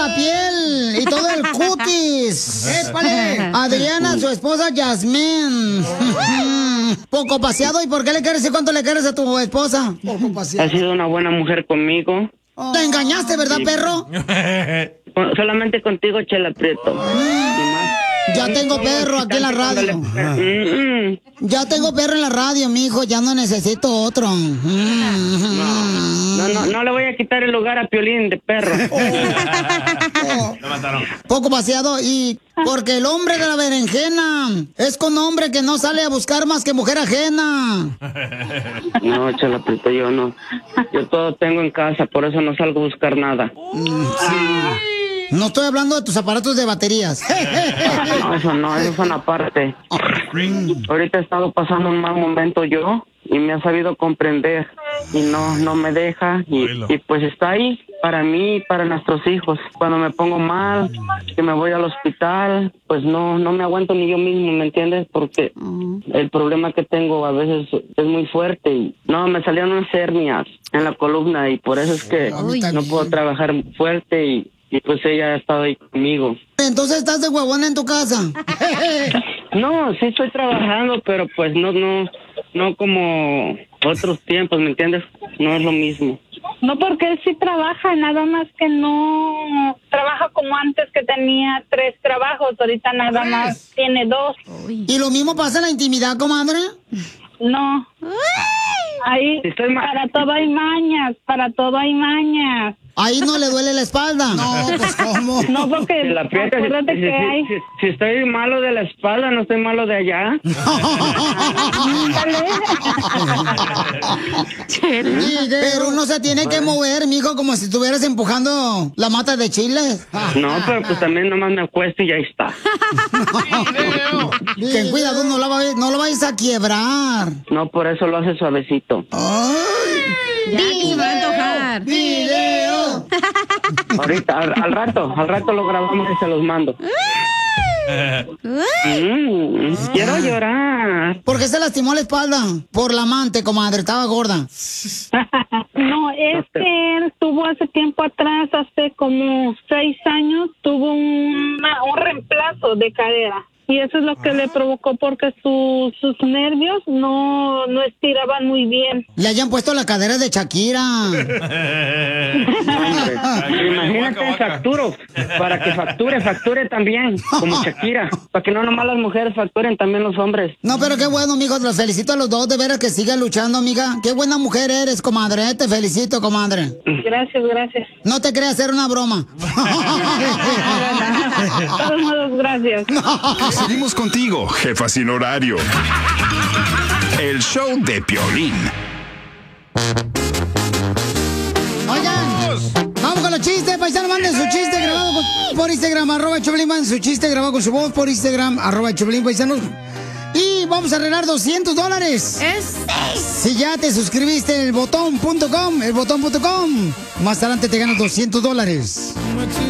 la piel y todo el cutis. ¡Épale! Adriana, su esposa Yasmín. Poco paseado. ¿Y por qué le quieres y cuánto le quieres a tu esposa? Poco paseado. Ha sido una buena mujer conmigo. Te engañaste, ¿verdad, perro? Solamente contigo, Chela Prieto. Ya tengo perro aquí en la radio. Ya tengo perro en la radio, mijo. Ya no necesito otro. No le voy a quitar el lugar a Piolín de perro. Lo mataron. Poco paseado. Y porque el hombre de la berenjena es con hombre que no sale a buscar más que mujer ajena. No, Chela Prieto, yo no. Yo todo tengo en casa, por eso no salgo a buscar nada. No estoy hablando de tus aparatos de baterías. No, eso son aparte. Ahorita he estado pasando un mal momento yo y me ha sabido comprender y no me deja y pues está ahí para mí y para nuestros hijos. Cuando me pongo mal, que me voy al hospital, pues no me aguanto ni yo mismo, ¿me entiendes? Porque el problema que tengo a veces es muy fuerte y me salieron unas hernias en la columna y por eso es que no puedo trabajar fuerte y pues ella ha estado ahí conmigo. Entonces estás de huevona en tu casa. No, sí estoy trabajando, pero pues no como otros tiempos, ¿me entiendes? No es lo mismo. No, porque él sí trabaja, nada más que no trabaja como antes, que tenía 3 trabajos, ahorita nada más tiene 2. ¿Y lo mismo pasa en la intimidad, comadre? No. Ahí, para todo hay mañas, Ahí no le duele la espalda. No, pues ¿cómo? No, porque acuérdate que hay... Si estoy malo de la espalda, no estoy malo de allá. Pero uno se tiene que mover, mijo, como si estuvieras empujando la mata de chiles. No, pero pues también nomás me acuesto y ya está. Ten cuidado, no lo vayas a quiebrar. No, por eso lo hace suavecito. Ya va a antojar. ¡Video! Ahorita, al rato lo grabamos y se los mando. Quiero llorar. ¿Por qué se lastimó la espalda? Por la amante, comadre, estaba gorda. No, es que él tuvo hace tiempo atrás, hace como 6 años, tuvo un reemplazo de cadera. Y eso es lo que le provocó porque sus nervios no estiraban muy bien. Le hayan puesto la cadera de Shakira. Imagínate, facturo, para que facture también, como Shakira, para que no nomás las mujeres facturen, también los hombres. No, pero qué bueno, mijo, los felicito a los dos, de veras que sigan luchando, amiga. Qué buena mujer eres, comadre, te felicito, comadre. Gracias. No te creas hacer una broma. De todos modos, gracias. Seguimos contigo, jefa sin horario. El show de Piolín. Oigan, vamos con los chistes, paisanos, manden su chiste grabado por Instagram, @Choplin, manden su chiste grabado con su voz por Instagram, @Choplin, paisanos. Y vamos a arreglar $200. Si ya te suscribiste en el botón.com, más adelante te ganas $200.